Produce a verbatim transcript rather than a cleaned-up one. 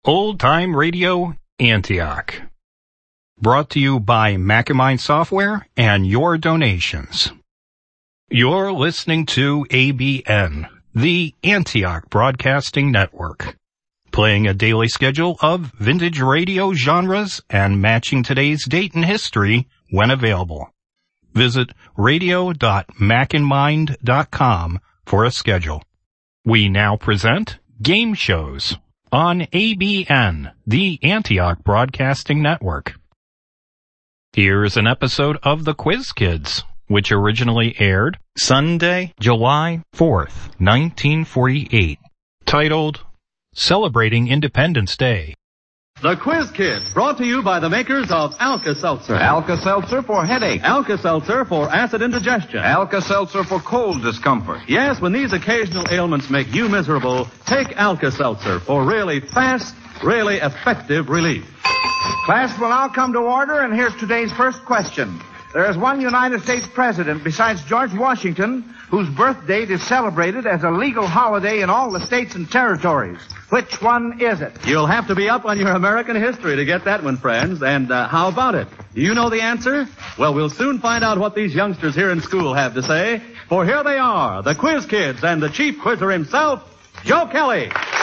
Old Time Radio Antioch. Brought to you by Macamind Software and your donations. You're listening to A B N, the Antioch Broadcasting Network, playing a daily schedule of vintage radio genres and matching today's date in history when available. Visit radio dot macandmind dot com for a schedule. We now present Game Shows on A B N, the Antioch Broadcasting Network. Here's an episode of The Quiz Kids, which originally aired Sunday, July fourth, nineteen forty-eight, titled Celebrating Independence Day. The Quiz Kids, brought to you by the makers of Alka-Seltzer. Alka-Seltzer for headache. Alka-Seltzer for acid indigestion. Alka-Seltzer for cold discomfort. Yes, when these occasional ailments make you miserable, take Alka-Seltzer for really fast, really effective relief. Class will now come to order, and here's today's first question. There is one United States president besides George Washington whose birth date is celebrated as a legal holiday in all the states and territories. Which one is it? You'll have to be up on your American history to get that one, friends. And uh, how about it? Do you know the answer? Well, we'll soon find out what these youngsters here in school have to say. For here they are, the Quiz Kids and the chief quizzer himself, Joe Kelly.